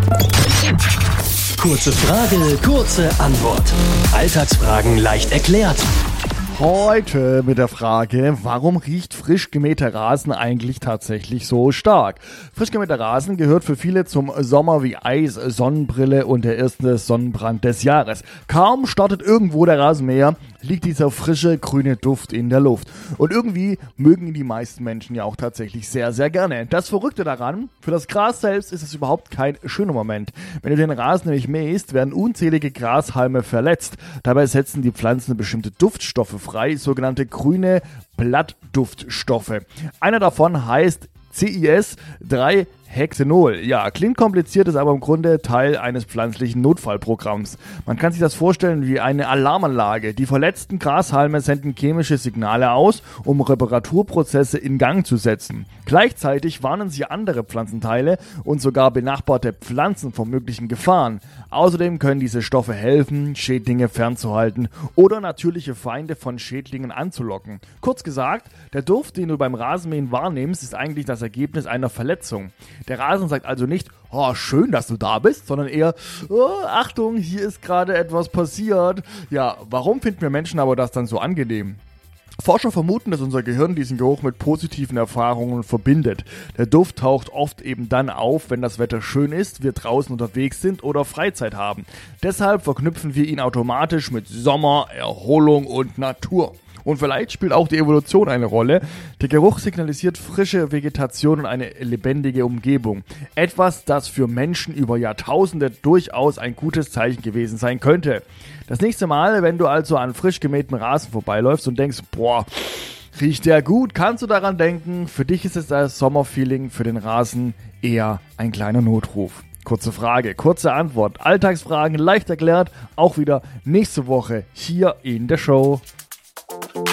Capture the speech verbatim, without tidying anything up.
Kurze Frage, kurze Antwort. Alltagsfragen leicht erklärt. Heute mit der Frage, warum riecht frisch gemähter Rasen eigentlich tatsächlich so stark? Frisch gemähter Rasen gehört für viele zum Sommer wie Eis, Sonnenbrille und der erste Sonnenbrand des Jahres. Kaum startet irgendwo der Rasenmäher, liegt dieser frische, grüne Duft in der Luft. Und irgendwie mögen ihn die meisten Menschen ja auch tatsächlich sehr, sehr gerne. Das Verrückte daran, für das Gras selbst ist es überhaupt kein schöner Moment. Wenn du den Rasen nämlich mähst, werden unzählige Grashalme verletzt. Dabei setzen die Pflanzen bestimmte Duftstoffe frei, sogenannte grüne Blattduftstoffe. Einer davon heißt C I S drei Hexenol. Ja, klingt kompliziert, ist aber im Grunde Teil eines pflanzlichen Notfallprogramms. Man kann sich das vorstellen wie eine Alarmanlage. Die verletzten Grashalme senden chemische Signale aus, um Reparaturprozesse in Gang zu setzen. Gleichzeitig warnen sie andere Pflanzenteile und sogar benachbarte Pflanzen vor möglichen Gefahren. Außerdem können diese Stoffe helfen, Schädlinge fernzuhalten oder natürliche Feinde von Schädlingen anzulocken. Kurz gesagt, der Duft, den du beim Rasenmähen wahrnimmst, ist eigentlich das Ergebnis einer Verletzung. Der Rasen sagt also nicht, oh, schön, dass du da bist, sondern eher, oh, Achtung, hier ist gerade etwas passiert. Ja, warum finden wir Menschen aber das dann so angenehm? Forscher vermuten, dass unser Gehirn diesen Geruch mit positiven Erfahrungen verbindet. Der Duft taucht oft eben dann auf, wenn das Wetter schön ist, wir draußen unterwegs sind oder Freizeit haben. Deshalb verknüpfen wir ihn automatisch mit Sommer, Erholung und Natur. Und vielleicht spielt auch die Evolution eine Rolle. Der Geruch signalisiert frische Vegetation und eine lebendige Umgebung. Etwas, das für Menschen über Jahrtausende durchaus ein gutes Zeichen gewesen sein könnte. Das nächste Mal, wenn du also an frisch gemähtem Rasen vorbeiläufst und denkst, boah, riecht der gut, kannst du daran denken, für dich ist es das Sommerfeeling, für den Rasen eher ein kleiner Notruf. Kurze Frage, kurze Antwort, Alltagsfragen leicht erklärt, auch wieder nächste Woche hier in der Show.